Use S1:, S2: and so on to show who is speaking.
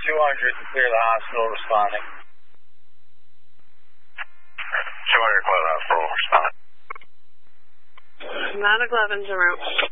S1: 200 to clear the hospital responding.
S2: 200 clear the hospital responding.
S3: 911's en route.